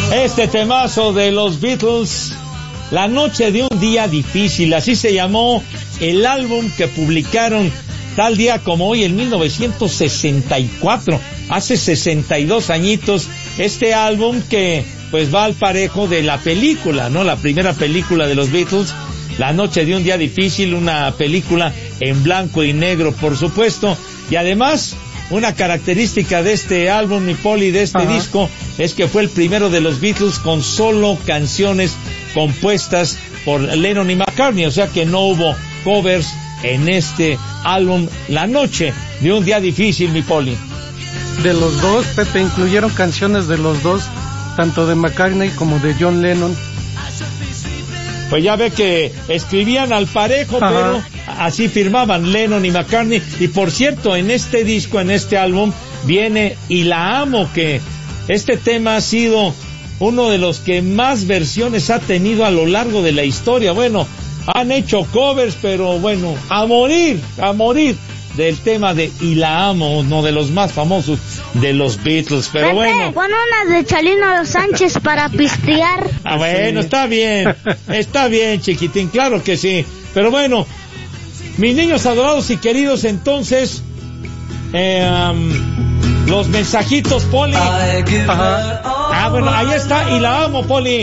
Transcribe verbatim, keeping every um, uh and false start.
Este temazo de los Beatles, La noche de un día difícil, así se llamó el álbum que publicaron tal día como hoy en mil novecientos sesenta y cuatro, hace sesenta y dos añitos, este álbum que pues va al parejo de la película, ¿no? La primera película de los Beatles, La noche de un día difícil, una película en blanco y negro, por supuesto, y además una característica de este álbum, mi Poli, de este Ajá. disco, es que fue el primero de los Beatles con solo canciones compuestas por Lennon y McCartney, o sea que no hubo covers en este álbum, La noche de un día difícil, mi Poli. De los dos, Pepe, incluyeron canciones de los dos, tanto de McCartney como de John Lennon. Pues ya ve que escribían al parejo, Ajá. pero así firmaban Lennon y McCartney. Y por cierto, en este disco, en este álbum, viene Y la amo, que este tema ha sido uno de los que más versiones ha tenido a lo largo de la historia. Bueno, han hecho covers, pero bueno, a morir, a morir del tema de Y la amo, uno de los más famosos de los Beatles, pero Pepe, bueno. pon unas de Chalino Sánchez para pistear. Ah, bueno, sí. está bien, está bien, chiquitín, claro que sí. Pero bueno, mis niños adorados y queridos, entonces, eh, um, los mensajitos, Poli. Ajá. Ah, bueno, ahí está, Y la amo, Poli.